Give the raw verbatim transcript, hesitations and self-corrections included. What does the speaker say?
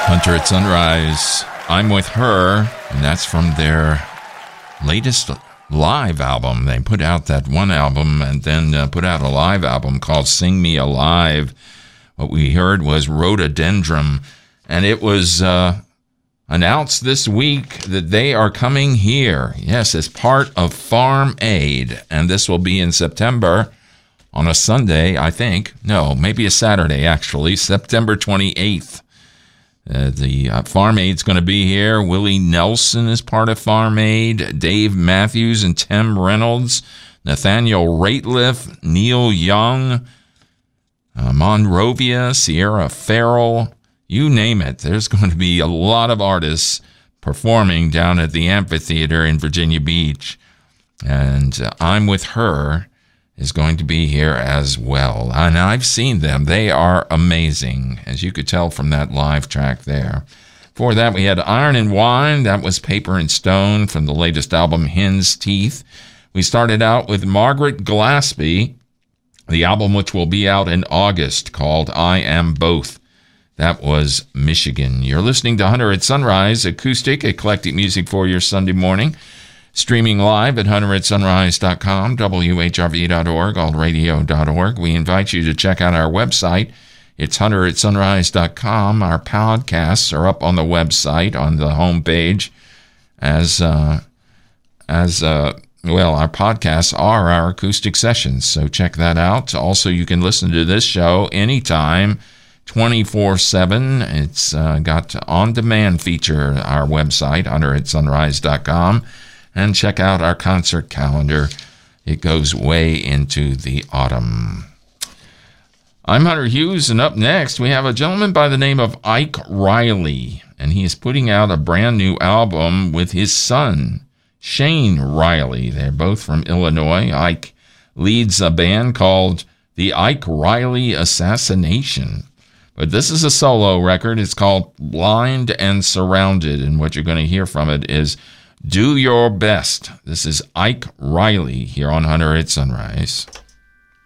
Hunter at Sunrise, I'm With Her, and that's from their latest live album. They put out that one album and then uh, put out a live album called Sing Me Alive. What we heard was Rhododendron, and it was uh, announced this week that they are coming here, yes, as part of Farm Aid, and this will be in September on a Sunday, I think. No, maybe a Saturday, actually, September twenty-eighth. Uh, the uh, Farm Aid's going to be here. Willie Nelson is part of Farm Aid. Dave Matthews and Tim Reynolds. Nathaniel Rateliff. Neil Young. Uh, Monrovia. Sierra Farrell. You name it. There's going to be a lot of artists performing down at the amphitheater in Virginia Beach. And uh, I'm With Her is going to be here as well. And I've seen them. They are amazing, as you could tell from that live track there. Before that, we had Iron and Wine. That was Paper and Stone from the latest album, Hen's Teeth. We started out with Margaret Glaspie, the album which will be out in August, called I Am Both. That was Michigan. You're listening to Hunter at Sunrise, acoustic, eclectic music for your Sunday morning. Streaming live at hunter at sunrise dot com, W H R V dot org, alt radio dot org. We invite you to check out our website. It's hunter at sunrise dot com. Our podcasts are up on the website, on the homepage. As, uh, as uh, well, our podcasts are our acoustic sessions, so check that out. Also, you can listen to this show anytime, twenty-four seven. It's uh, got on-demand feature, our website, hunter at sunrise dot com. And check out our concert calendar. It goes way into the autumn. I'm Hunter Hughes, and up next we have a gentleman by the name of Ike Riley. And he is putting out a brand new album with his son, Shane Riley. They're both from Illinois. Ike leads a band called the Ike Riley Assassination. But this is a solo record. It's called Blind and Surrounded. And what you're going to hear from it is Do Your Best. This is Ike Riley here on Hunter at Sunrise.